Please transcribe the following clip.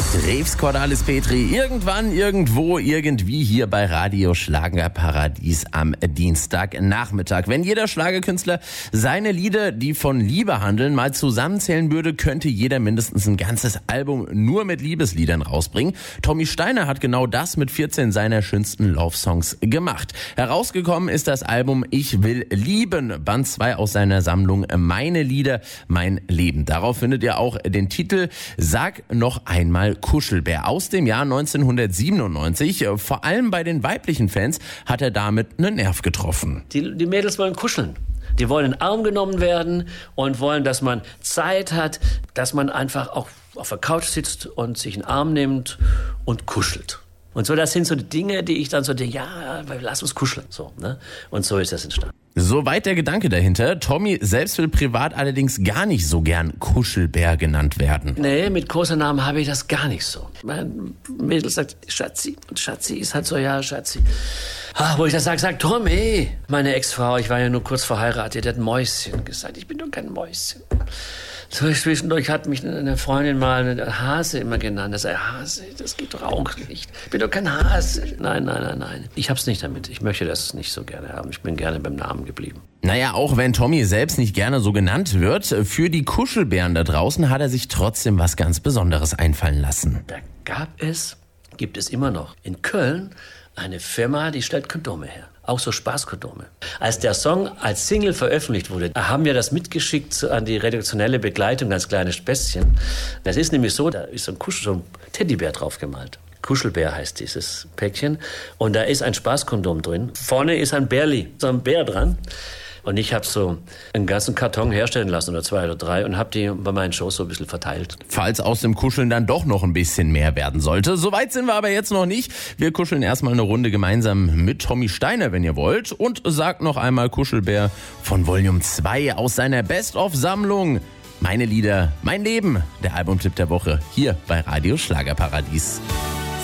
Drews Cordalis Petri, irgendwann, irgendwo, irgendwie hier bei Radio Schlagerparadies am Dienstagnachmittag. Wenn jeder Schlagerkünstler seine Lieder, die von Liebe handeln, mal zusammenzählen würde, könnte jeder mindestens ein ganzes Album nur mit Liebesliedern rausbringen. Tommy Steiner hat genau das mit 14 seiner schönsten Love-Songs gemacht. Herausgekommen ist das Album Ich will lieben, Band 2 aus seiner Sammlung Meine Lieder, mein Leben. Darauf findet ihr auch den Titel Sag noch einmal Kuschelbär aus dem Jahr 1997. Vor allem bei den weiblichen Fans hat er damit einen Nerv getroffen. Die Mädels wollen kuscheln. Die wollen in den Arm genommen werden und wollen, dass man Zeit hat, dass man einfach auch auf der Couch sitzt und sich in den Arm nimmt und kuschelt. Und so, das sind so die Dinge, die ich dann so denke, ja, lass uns kuscheln. So, ne? Und so ist das entstanden. Soweit der Gedanke dahinter. Tommy selbst will privat allerdings gar nicht so gern Kuschelbär genannt werden. Nee, mit Kosenamen habe ich das gar nicht so. Mein Mädel sagt Schatzi. Und Schatzi ist halt so, ja, Schatzi. Wo ich das sage, sagt Tommy. Meine Ex-Frau, ich war ja nur kurz verheiratet, die hat Mäuschen gesagt. Ich bin doch kein Mäuschen. Zwischendurch hat mich eine Freundin mal eine Hase immer genannt. Das sei Hase, das geht doch auch nicht. Ich bin doch kein Hase. Nein. Ich hab's nicht damit. Ich möchte das nicht so gerne haben. Ich bin gerne beim Namen geblieben. Naja, auch wenn Tommy selbst nicht gerne so genannt wird, für die Kuschelbären da draußen hat er sich trotzdem was ganz Besonderes einfallen lassen. Da gibt es immer noch in Köln eine Firma, die stellt Kondome her. Auch so Spaßkondome. Als der Song als Single veröffentlicht wurde, haben wir das mitgeschickt an die redaktionelle Begleitung, ganz kleine Späßchen. Das ist nämlich so, da ist so ein Teddybär drauf gemalt. Kuschelbär heißt dieses Päckchen. Und da ist ein Spaßkondom drin. Vorne ist ein Bärli, so ein Bär dran. Und ich habe so einen ganzen Karton herstellen lassen oder 2 oder 3 und habe die bei meinen Shows so ein bisschen verteilt. Falls aus dem Kuscheln dann doch noch ein bisschen mehr werden sollte. Soweit sind wir aber jetzt noch nicht. Wir kuscheln erstmal eine Runde gemeinsam mit Tommy Steiner, wenn ihr wollt. Und sagt noch einmal Kuschelbär von Volume 2 aus seiner Best-of-Sammlung. Meine Lieder, mein Leben, der Albumtipp der Woche hier bei Radio Schlagerparadies.